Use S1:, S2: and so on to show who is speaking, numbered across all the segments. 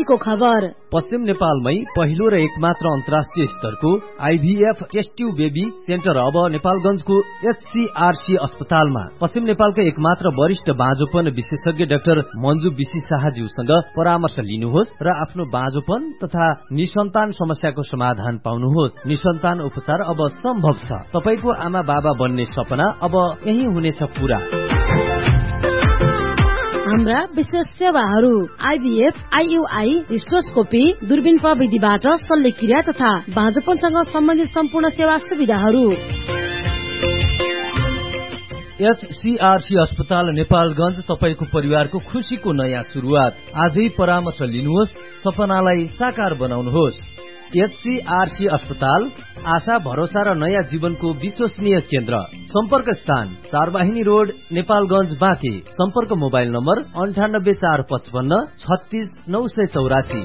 S1: खुशीको खबर।
S2: पश्चिम नेपालमै पहिलो र एकमात्र अन्तर्राष्ट्रिय स्तरको IVF test tube baby centre अब नेपालगञ्जको एचसीआरसी अस्पतालमा। पश्चिम नेपालका एकमात्र वरिष्ठ बाँझोपन विशेषज्ञ डाक्टर मन्जु बिसी शाहज्यूसँग परामर्श लिनुहोस् र आफ्नो बाँझोपन तथा निसन्तान समस्याको समाधान पाउनुहोस्। निसन्तान उपचार अब सम्भव छ। तपाईको आमा बाबा बन्ने सपना अब यही हुनेछ पूरा।
S1: हाम्रा विशेष सेवाहरू आइभीएफ, आइयुआई, हिस्टोस्कोपी, दूरबीन प्रविधिबाट शल्यक्रिया तथा बाँझोपनसँग सम्बन्धित सम्पूर्ण सेवा सुविधाहरू।
S2: एचसीआरसी अस्पताल नेपालगञ्ज, तपाईको परिवारको खुशीको नयाँ सुरुवात। आजै परामर्श लिनुहोस्, सपनालाई साकार बनाउनुहोस्। एचसीआरसी अस्पताल आशा, भरोसा र नयाँ जीवनको विश्वसनीय केन्द्र। सम्पर्क स्थान 4 वाहिनी रोड, नेपालगञ्ज, बाँके। सम्पर्क मोबाइल नम्बर 9845 36 984।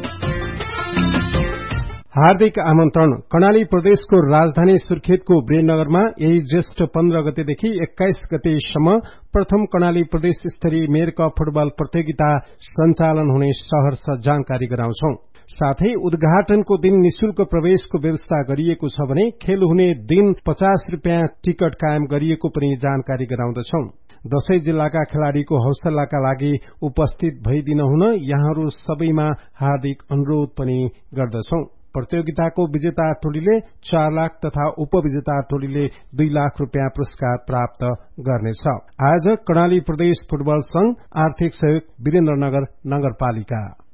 S3: हार्दिक आमन्त्रण। कर्णाली प्रदेशको राजधानी सुर्खेतको वीरनगरमा यही ज्येष्ठ 15 गतेदेखि 21 गतेसम्म प्रथम कर्णाली प्रदेश स्तरीय मेयर कप फुटबल प्रतियोगिता सञ्चालन हुने सहर्ष जानकारी गराउँछौ। साथै उद्घाटनको दिन निशुल्क प्रवेशको व्यवस्था गरिएको छ भने खेल हुने दिन 50 रुपियाँ टिकट कायम गरिएको पनि जानकारी गराउँदछौ। दशै जिल्लाका खेलाड़ीको हौसलाका लागि उपस्थित भइदिन हुन यहाँहरू सबैमा हार्दिक अनुरोध पनि गर्दछौ। प्रतियोगिताको विजेता टोलीले 4 लाख तथा उपविजेता टोलीले 2 लाख रुपियाँ पुरस्कार प्राप्त गर्नेछ। आयोजक कर्णाली प्रदेश फुटबल संघ, आर्थिक सहयोग वीरेन्द्रनगर नगरपालिका।